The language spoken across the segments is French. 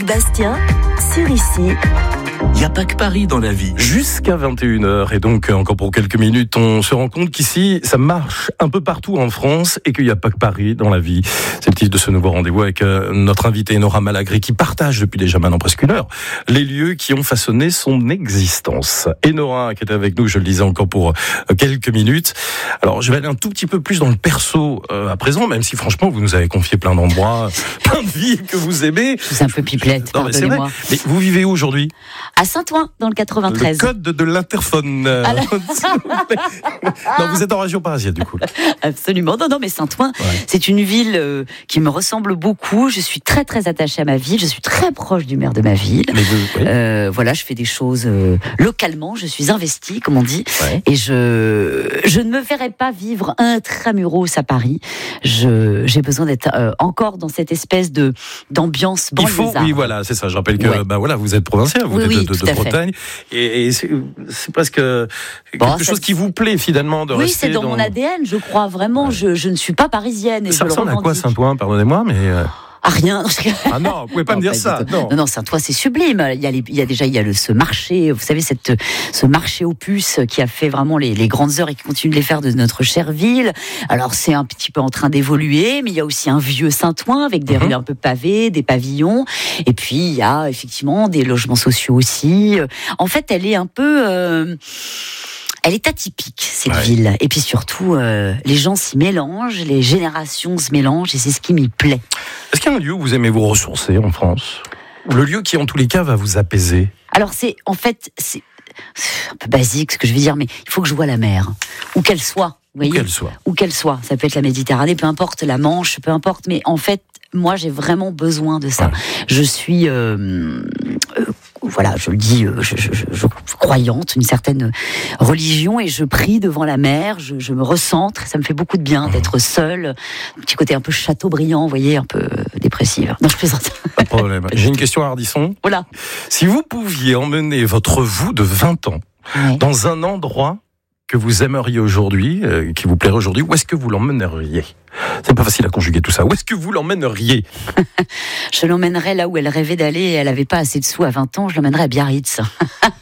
Bastien, sur ici. Il n'y a pas que Paris dans la vie. Jusqu'à 21h, et donc encore pour quelques minutes, on se rend compte qu'ici, ça marche un peu partout en France et qu'il n'y a pas que Paris dans la vie. C'est le titre de ce nouveau rendez-vous avec notre invitée Nora Malagré qui partage depuis déjà maintenant presque une heure les lieux qui ont façonné son existence. Et Nora qui était avec nous, je le disais encore pour quelques minutes. Alors je vais aller un tout petit peu plus dans le perso à présent, même si franchement vous nous avez confié plein d'endroits, plein de villes que vous aimez. C'est un peu pipelette, non, mais c'est vrai. pardonnez-moi. Mais vous vivez où aujourd'hui ? À Saint-Ouen, dans le 93. Le code de l'interphone. Non, vous êtes en région parisienne, du coup. Absolument. Non, mais Saint-Ouen, c'est une ville qui me ressemble beaucoup. Je suis très, très attachée à ma ville. Je suis très proche du maire de ma ville. Voilà, je fais des choses localement. Je suis investie, comme on dit. Ouais. Et je ne me verrai pas vivre intramuros à Paris. J'ai besoin d'être encore dans cette espèce d'ambiance banlieusarde. Oui, voilà, c'est ça. Je rappelle que vous êtes provincial, vous êtes de Bretagne. Et c'est presque quelque chose qui vous plaît finalement de rester. Oui, c'est dans mon ADN, je crois vraiment. Je ne suis pas parisienne. Et ça ressemble à quoi Saint-Ouen, pardonnez-moi, mais... Ah, rien. Ah non, vous pouvez pas me dire ça. Non, Saint-Ouen, c'est sublime. Il y a ce marché, vous savez, ce marché aux puces qui a fait vraiment les grandes heures et qui continue de les faire de notre chère ville. Alors, c'est un petit peu en train d'évoluer, mais il y a aussi un vieux Saint-Ouen avec des rues un peu pavées, des pavillons. Et puis, il y a effectivement des logements sociaux aussi. En fait, elle est un peu... Elle est atypique, cette ville. Et puis surtout, les gens s'y mélangent, les générations se mélangent, et c'est ce qui m'y plaît. Est-ce qu'il y a un lieu où vous aimez vous ressourcer en France ? Le lieu qui, en tous les cas, va vous apaiser ? Alors, c'est un peu basique ce que je veux dire, mais il faut que je voie la mer, où qu'elle soit. Vous voyez ? Où qu'elle soit. Ça peut être la Méditerranée, peu importe, la Manche, peu importe. Mais en fait, moi, j'ai vraiment besoin de ça. Ouais. Je suis... je le dis, je croyante, une certaine religion, et je prie devant la mer, je me recentre, ça me fait beaucoup de bien d'être seule, un petit côté un peu Chateaubriand, vous voyez, un peu dépressive. Non, je plaisante. Pas de problème. J'ai une question à Ardisson. Voilà. Si vous pouviez emmener votre vous de 20 ans dans un endroit que vous aimeriez aujourd'hui, qui vous plairait aujourd'hui, où est-ce que vous l'emmèneriez ? C'est pas facile à conjuguer tout ça. Où est-ce que vous l'emmèneriez ? Je l'emmènerais là où elle rêvait d'aller et elle n'avait pas assez de sous à 20 ans, je l'emmènerais à Biarritz. Pourquoi ?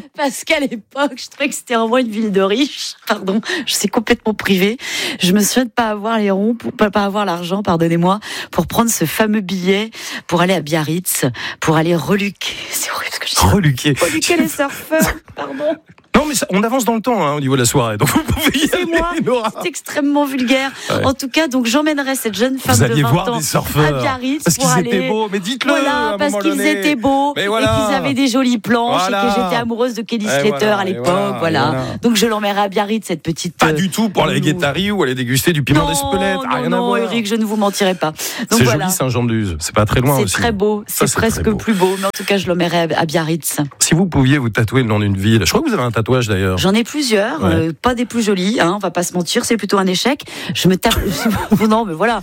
Parce qu'à l'époque, je trouvais que c'était vraiment une ville de riches. Pardon, je suis complètement privée. Je me souviens de pas avoir les ronds, pas avoir l'argent, pardonnez-moi, pour prendre ce fameux billet pour aller à Biarritz, pour aller reluquer. C'est horrible ce que je dis. Reluquer les surfeurs, pardon. Non, mais on avance dans le temps au niveau de la soirée. Donc vous pouvez y aller, Nora. C'est extrêmement vulgaire. Ouais. En tout cas, donc j'emmènerais cette jeune femme de 20 voir ans des surfeurs à Biarritz parce pour qu'ils étaient beaux. Mais dites-le. Voilà, parce qu'ils étaient beaux et qu'ils avaient des jolies planches et que j'étais amoureuse de Kelly Slater à l'époque. Voilà. Donc je l'emmènerais à Biarritz, cette petite. Pas du tout pour aller à Guétari ou aller déguster du piment d'Espelette. Non, Eric, je ne vous mentirai pas. Donc, c'est joli Saint-Jean-de-Luz. C'est pas très loin aussi. C'est très beau. C'est presque plus beau. Mais en tout cas, je l'emmènerais à Biarritz. Si vous pouviez vous tatouer le nom d'une ville, je crois que vous avez un tatouage d'ailleurs. J'en ai plusieurs, pas des plus jolis, on va pas se mentir, c'est plutôt un échec. Je me tape, non mais voilà,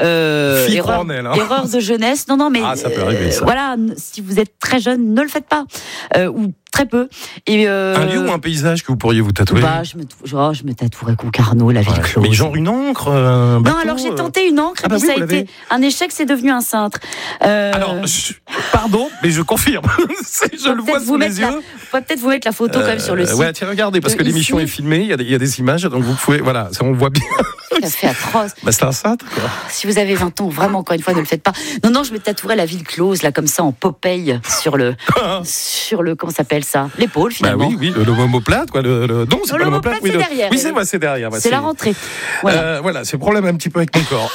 erreur de jeunesse. Non mais ça peut arriver, ça. Voilà, si vous êtes très jeune, ne le faites pas, ou très peu. Et un lieu ou un paysage que vous pourriez vous tatouer ? Je me tatouerais Concarneau, la ville close. Mais genre une encre, non, alors j'ai tenté une encre, et puis ça a été un échec, c'est devenu un cintre. Alors, pardon, mais je confirme. Je le vois sous les yeux. Vous pouvez peut-être vous mettre la photo quand même sur le site. Ouais, tiens, regardez, parce que l'émission est filmée, il y a des images, donc vous pouvez, voilà, ça on voit bien. Ça fait atroce. C'est un cintre, quoi. Si vous avez 20 ans, vraiment, encore une fois, ne le faites pas. Non, je me tatouerais la ville close, là, comme ça, en Popeye, sur le, comment s'appelle ça ? L'épaule, finalement. Oui, le omoplate, quoi. Non, c'est pas l'omoplate. C'est derrière. Oui, c'est derrière. C'est la rentrée. Voilà, c'est le problème un petit peu avec mon corps.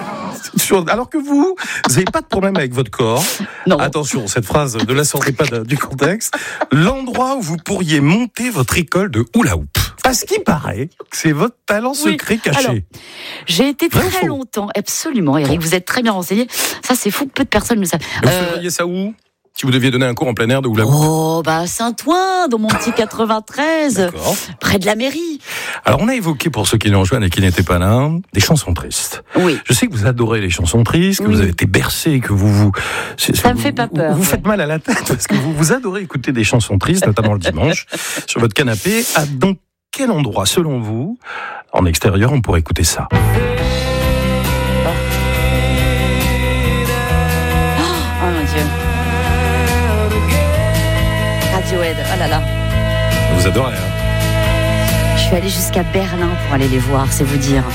Alors que vous n'avez pas de problème avec votre corps. Non. Attention, cette phrase ne la sortez pas du contexte. L'endroit où vous pourriez monter votre école de hula hoop. Parce qu'il paraît que c'est votre talent secret caché. Alors, j'ai été très longtemps, absolument, Eric, vous êtes très bien renseigné. Ça, c'est fou, peu de personnes le savent. Vous feriez ça où ? Si vous deviez donner un cours en plein air de hula hoop. Saint-Ouen, dans mon petit 93, D'accord. Près de la mairie. Alors, on a évoqué, pour ceux qui nous rejoignent et qui n'étaient pas là, des chansons tristes. Oui. Je sais que vous adorez les chansons tristes, que vous avez été bercé, que ça me fait pas peur. Vous faites mal à la tête, parce que vous adorez écouter des chansons tristes, notamment le dimanche, sur votre canapé. Dans quel endroit, selon vous, en extérieur, on pourrait écouter ça ? Oh mon Dieu. Radiohead. Oh là là. Vous adorez, hein? Je suis allée jusqu'à Berlin pour aller les voir, c'est vous dire.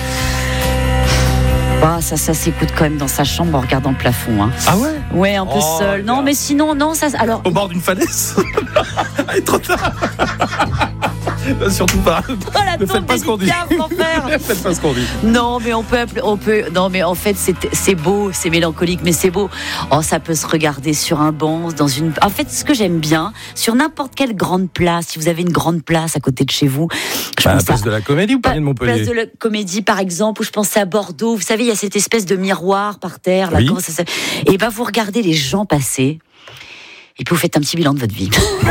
Ça s'écoute quand même dans sa chambre en regardant le plafond. Hein. Ah ouais? Ouais, un peu seul. Non, mais sinon, non, ça. Alors. Au bord d'une falaise. Il est trop tard. Surtout pas. Ne faites pas ce qu'on dit. Ne faites pas ce qu'on dit. Non, mais on peut. Non, mais en fait, c'est beau, c'est mélancolique, mais c'est beau. Ça peut se regarder sur un banc, En fait, ce que j'aime bien, sur n'importe quelle grande place, si vous avez une grande place à côté de chez vous. La place de la Comédie ou Paris de Montpellier? Place de la Comédie, par exemple, où je pensais à Bordeaux. Vous savez, il y a cette espèce de miroir par terre. Là, oui. comment ça s'appelle ? Et vous regardez les gens passer. Et puis vous faites un petit bilan de votre vie.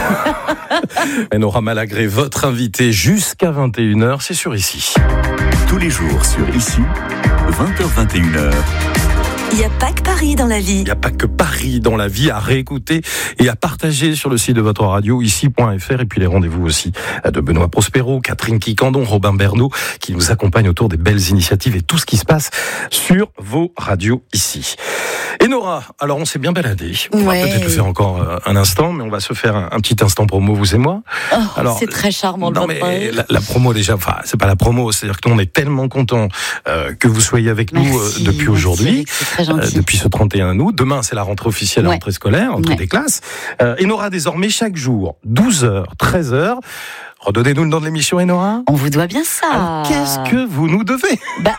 Nora Malagré, votre invitée jusqu'à 21h, c'est sur Ici. Tous les jours sur Ici, 20h-21h. Il n'y a pas que Paris dans la vie. Il n'y a pas que Paris dans la vie, à réécouter et à partager sur le site de votre radio, ici.fr, et puis les rendez-vous aussi de Benoît Prospero, Catherine Quicandon, Robin Bernot, qui nous accompagnent autour des belles initiatives et tout ce qui se passe sur vos radios ici. Et Nora, alors on s'est bien baladé. On va peut-être le faire encore un instant, mais on va se faire un petit instant promo, vous et moi. Alors, c'est très charmant. Non, mais la promo déjà, c'est pas la promo, c'est-à-dire que nous on est tellement contents que vous soyez avec nous depuis aujourd'hui. Depuis ce 31 août. Demain, c'est la rentrée officielle, la rentrée scolaire, rentrée des classes. Et Nora, désormais, chaque jour, 12h, 13h. Redonnez-nous le nom de l'émission, Nora. On vous doit bien ça. Alors, qu'est-ce que vous nous devez?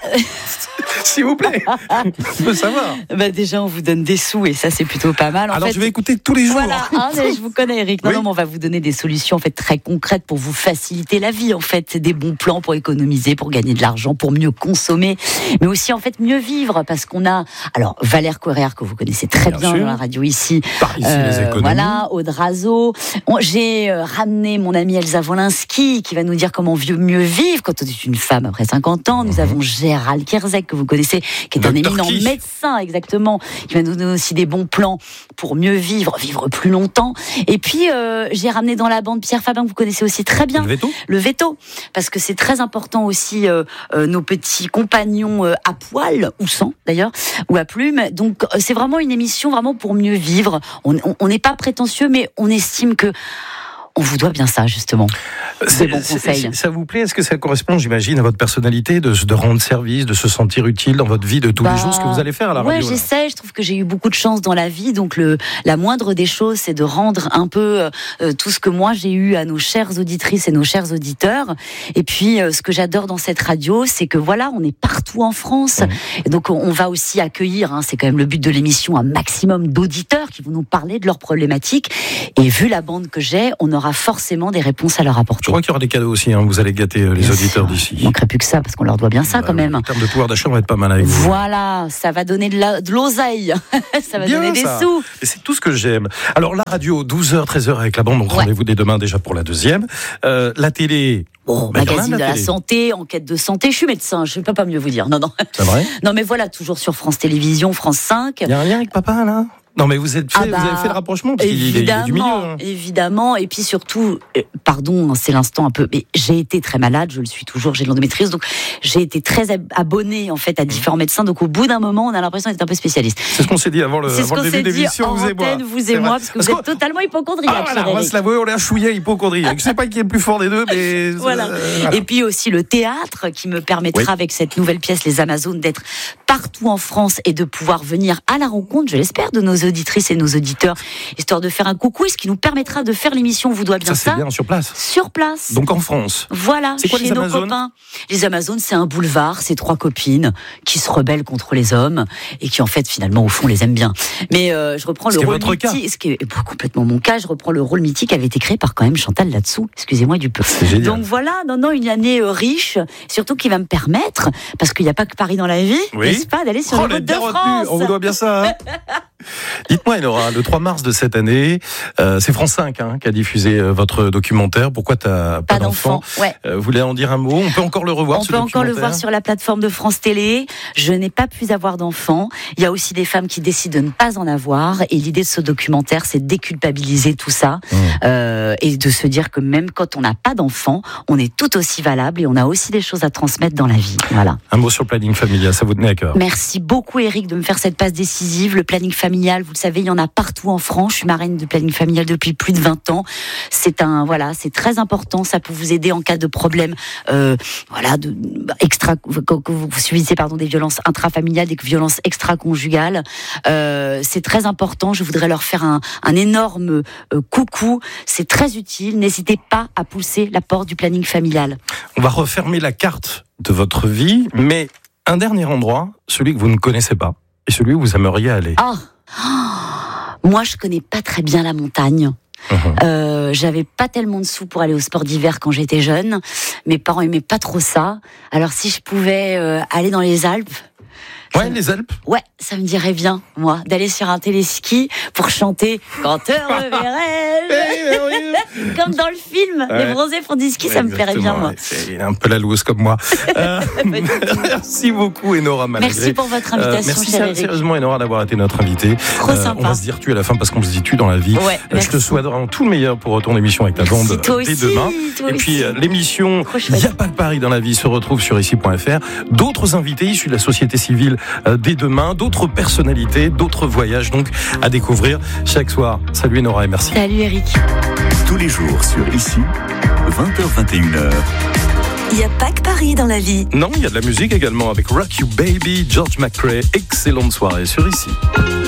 S'il vous plaît, on veut savoir. Déjà, on vous donne des sous et ça, c'est plutôt pas mal. Alors, je vais écouter tous les jours. Voilà, je vous connais, Eric. Non, mais on va vous donner des solutions en fait très concrètes pour vous faciliter la vie. En fait, des bons plans pour économiser, pour gagner de l'argent, pour mieux consommer, mais aussi en fait mieux vivre, parce qu'on a Valère Coerrer que vous connaissez très bien dans la radio ici. Par ici les économies. Voilà, Aude Razo. J'ai ramené mon amie Elsa Wolinski qui va nous dire comment mieux vivre quand on est une femme après 50 ans. Nous avons Gérald Kierzek que vous connaissez, qui est un éminent médecin, exactement, qui va nous donner aussi des bons plans pour mieux vivre plus longtemps. Et puis, j'ai ramené dans la bande Pierre Fabin, que vous connaissez aussi très bien. Le veto. Parce que c'est très important aussi, nos petits compagnons à poil, ou sans d'ailleurs, ou à plumes. Donc, c'est vraiment une émission vraiment pour mieux vivre. On n'est pas prétentieux, mais on estime que on vous doit bien ça, justement. Des bons conseils. Ça vous plaît? Est-ce que ça correspond, j'imagine, à votre personnalité de rendre service, de se sentir utile dans votre vie de tous les jours, ce que vous allez faire à la radio? Ouais, j'essaie. Je trouve que j'ai eu beaucoup de chance dans la vie. Donc, la moindre des choses, c'est de rendre un peu tout ce que moi j'ai eu à nos chères auditrices et nos chers auditeurs. Et puis, ce que j'adore dans cette radio, c'est que on est partout en France. Et donc, on va aussi accueillir, c'est quand même le but de l'émission, un maximum d'auditeurs qui vont nous parler de leurs problématiques. Et vu la bande que j'ai, on aura forcément des réponses à leur apporter. Je crois qu'il y aura des cadeaux aussi, vous allez gâter les auditeurs d'ici. Il ne manquerait plus que ça, parce qu'on leur doit bien ça quand même. En termes de pouvoir d'achat, on va être pas mal avec vous. Voilà, ça va donner de l'oseille. Ça va donner des sous. Et c'est tout ce que j'aime. Alors la radio, 12h, 13h avec la bande, donc rendez-vous dès demain déjà pour la deuxième. La télé... magazine de la santé, enquête de santé. Je suis médecin, je ne peux pas mieux vous dire. Non. C'est vrai? Non, mais voilà, toujours sur France Télévisions, France 5. Il y a un lien avec papa, là? Non, mais vous avez fait le rapprochement, parce qu'il est du milieu. Évidemment, et puis surtout, pardon, c'est l'instant un peu, mais j'ai été très malade, je le suis toujours, j'ai de l'endométriose, donc j'ai été très abonnée en fait à différents médecins, donc au bout d'un moment, on a l'impression d'être un peu spécialiste. C'est ce qu'on s'est dit avant le début de l'émission, vous et moi, parce que vous êtes totalement hypocondriaque. On va se l'avouer, on est un chouïa hypocondriaque. Je sais pas qui est le plus fort des deux, mais... Voilà. Et puis aussi le théâtre, qui me permettra avec cette nouvelle pièce, Les Amazones, d'être partout en France et de pouvoir venir à la rencontre, je l'espère, de nos auditrices et nos auditeurs, histoire de faire un coucou, et ce qui nous permettra de faire l'émission On vous doit bien ça. C'est bien, sur place. Sur place. Donc en France. Voilà, c'est quoi, chez nos copains. Les Amazones, c'est un boulevard, c'est 3 copines qui se rebellent contre les hommes et qui en fait finalement au fond les aiment bien. Mais je reprends le rôle mythique, ce qui est complètement mon cas, je reprends le rôle mythique qui avait été créé par quand même Chantal là-dessous. Excusez-moi du peu. Donc voilà, une année riche, surtout qui va me permettre, parce qu'il n'y a pas que Paris dans la vie, n'est-ce pas, d'aller sur les routes de France. On vous doit bien ça. Dites-moi, Nora, le 3 mars de cette année, c'est France 5 qui a diffusé votre documentaire. Pourquoi t'as pas d'enfant? Vous voulez en dire un mot? On peut encore le revoir. On peut encore le voir sur la plateforme de France Télé. Je n'ai pas pu avoir d'enfant. Il y a aussi des femmes qui décident de ne pas en avoir. Et l'idée de ce documentaire, c'est de déculpabiliser tout ça et de se dire que même quand on n'a pas d'enfant, on est tout aussi valable et on a aussi des choses à transmettre dans la vie. Voilà. Un mot sur le planning familial, ça vous tenait à cœur? Merci beaucoup, Eric, de me faire cette passe décisive. Le planning familial, familial, vous le savez, il y en a partout en France. Je suis marraine de planning familial depuis plus de 20 ans. C'est très important. Ça peut vous aider en cas de problème, que vous subissez, des violences intrafamiliales, des violences extra-conjugales. C'est très important. Je voudrais leur faire un énorme coucou. C'est très utile. N'hésitez pas à pousser la porte du planning familial. On va refermer la carte de votre vie, mais un dernier endroit, celui que vous ne connaissez pas, et celui où vous aimeriez aller. Moi, je connais pas très bien la montagne. J'avais pas tellement de sous pour aller au sport d'hiver quand j'étais jeune. Mes parents aimaient pas trop ça. Alors si je pouvais aller dans les Alpes. Les Alpes. Ouais, ça me dirait bien, moi, d'aller sur un téléski pour chanter Quand te reverrai-je. Comme dans le film, les bronzés font du ski, ça me plairait bien, moi. C'est un peu la loose comme moi. Merci beaucoup, Enora Malagré. Merci pour votre invitation. Merci sérieusement, Enora, d'avoir été notre invitée. Trop sympa. On va se dire tu à la fin parce qu'on se dit tu dans la vie. Ouais, je te souhaite vraiment tout le meilleur pour ton émission avec ta bande dès demain. Et puis l'émission Il n'y a pas que Paris dans la vie se retrouve sur ici.fr. D'autres invités issus de la société civile dès demain, d'autres personnalités, d'autres voyages donc à découvrir chaque soir. Salut Enora et merci. Salut Eric. Tous les jours sur ici, 20h-21h. Il n'y a pas que Paris dans la vie. Non, il y a de la musique également avec Rock You Baby, George McRae. Excellente soirée sur ici.